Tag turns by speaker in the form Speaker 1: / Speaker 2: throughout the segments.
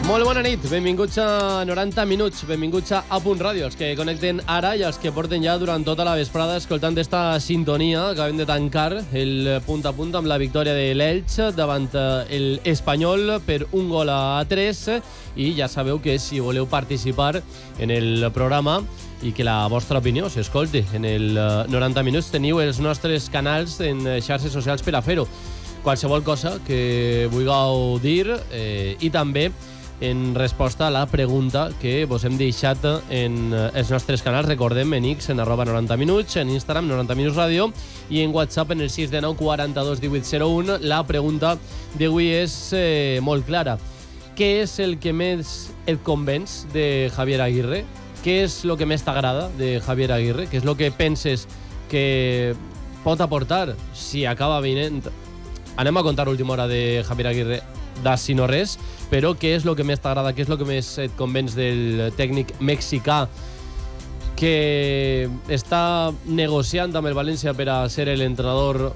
Speaker 1: Molt bona nit, benvinguts a 90 minuts, benvinguts a Punt Ràdio, els que connecten ara i els que porten ja durant tota la vesprada escoltant esta sintonia. Acabem de tancar el punt a punt amb la victòria de l'Elx davant l'Espanyol per 1-3 i ja sabeu que si voleu participar en el programa i que la vostra opinió s'escolti en el 90 minuts teniu els nostres canals en xarxes socials per a fer-ho. Qualsevol cosa que vulgueu dir i també en resposta a la pregunta que vos hem deixat en els nostres canals. Recordem, en X, en @90 minuts, en Instagram, 90 minuts ràdio, i en WhatsApp, en el 619 42 1801. La pregunta d'avui és molt clara. Què és el que més et convenç de Javier Aguirre? Què és el que més t'agrada de Javier Aguirre? Què és el que penses que pot aportar si acaba venint? Anem a contar l'última hora de Javier Aguirre d'ací no res, però què és el que més t'agrada, què és el que més et convenç del tècnic mexicà que està negociant amb el València per a ser l'entrenador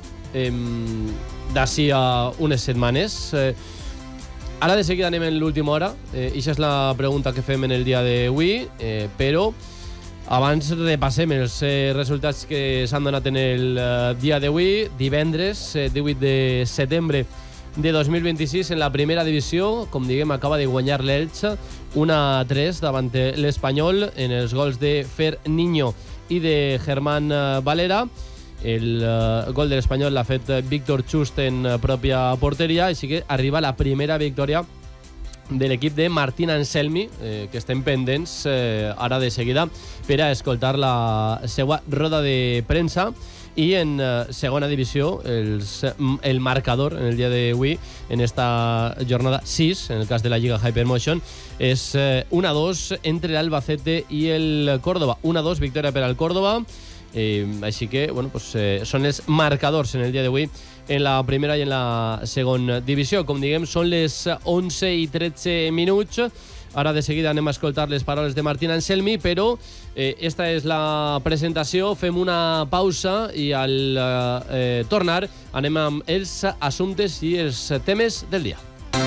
Speaker 1: d'ací a unes setmanes? Ara de seguida anem en l'última hora, i això és la pregunta que fem en el dia d'avui, però abans repassem els resultats que s'han donat en el dia d'avui, divendres 18 de setembre de 2026 en la primera divisió. Com diguem, acaba de guanyar l'Elx 1-3 davant l'Espanyol en els gols de Fer Niño i de Germán Valera. El gol de l'Espanyol l'ha fet Víctor Chust en pròpia porteria, així que arriba la primera victòria de l'equip de Martín Anselmi, que estem pendents ara de seguida per a escoltar la seva roda de premsa. I en segona divisió, el marcador en el dia d'avui, en esta jornada 6, en el cas de la Lliga Hypermotion, és 1-2 entre l'Albacete i el Córdoba. 1-2, victòria per al Córdoba. Així que, bueno, pues, són els marcadors en el dia d'avui en la primera i en la segona divisió. Com diguem, són les 11:13 minuts. Ara de seguida anem a escoltar les paraules de Martín Anselmi, però esta és la presentació. Fem una pausa i al tornar anem amb els assumptes i els temes del dia.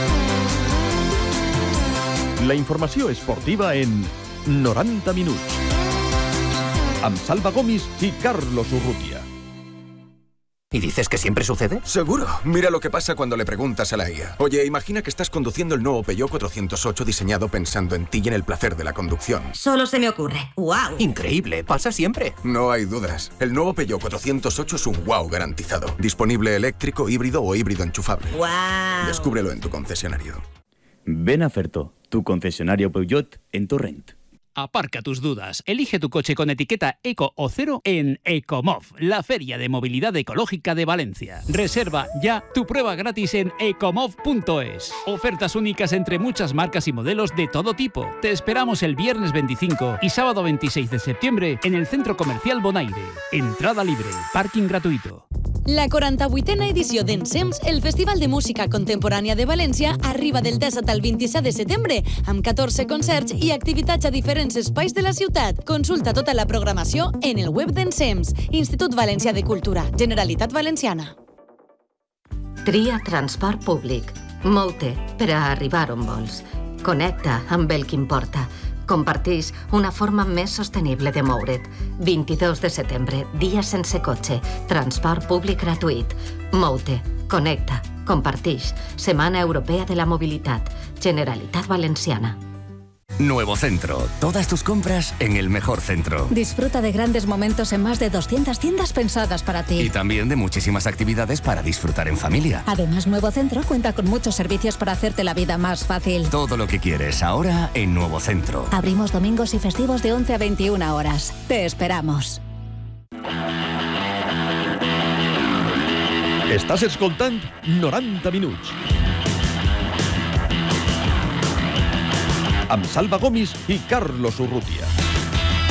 Speaker 2: La informació esportiva en 90 minuts. Amb Salva Gomis y Carlos Urrutia.
Speaker 3: ¿Y dices que siempre sucede?
Speaker 4: Seguro. Mira lo que pasa cuando le preguntas a la IA. Oye, imagina que estás conduciendo el nuevo Peugeot 408 diseñado pensando en ti y en el placer de la conducción.
Speaker 5: Solo se me ocurre. ¡Wow!
Speaker 3: Increíble, pasa siempre.
Speaker 4: No hay dudas. El nuevo Peugeot 408 es un wow garantizado. Disponible eléctrico, híbrido o híbrido enchufable.
Speaker 5: ¡Wow!
Speaker 4: Descúbrelo en tu concesionario.
Speaker 6: Ven a Ferto, tu concesionario Peugeot en Torrent.
Speaker 7: Aparca tus dudas. Elige tu coche con etiqueta Eco o Cero en Ecomov, la feria de movilidad ecológica de Valencia. Reserva ya tu prueba gratis en ecomov.es. Ofertas únicas entre muchas marcas y modelos de todo tipo. Te esperamos el viernes 25 y sábado 26 de septiembre en el Centro Comercial Bonaire. Entrada libre, parking gratuito.
Speaker 8: La 48a edició d'Ensems, el Festival de Música Contemporània de València, arriba del 17 al 27 de setembre, amb 14 concerts i activitats a diferents espais de la ciutat. Consulta tota la programació en el web d'Ensems, Institut Valencià de Cultura, Generalitat Valenciana.
Speaker 9: Tria transport públic. Mou-te per a arribar on vols. Connecta amb el que importa. Comparteix una forma més sostenible de moure't. 22 de setembre, dia sense cotxe. Transport públic gratuït. Mou-te, connecta, comparteix. Setmana Europea de la Mobilitat. Generalitat Valenciana.
Speaker 3: Nuevo Centro. Todas tus compras en el mejor centro.
Speaker 10: Disfruta de grandes momentos en más de 200 tiendas pensadas para ti.
Speaker 3: Y también de muchísimas actividades para disfrutar en familia.
Speaker 10: Además, Nuevo Centro cuenta con muchos servicios para hacerte la vida más fácil.
Speaker 3: Todo lo que quieres ahora en Nuevo Centro.
Speaker 10: Abrimos domingos y festivos de 11 a 21 horas. Te esperamos.
Speaker 2: Estàs escoltant 90 minuts. Amb Salva Gomis i Carlos Urrutia.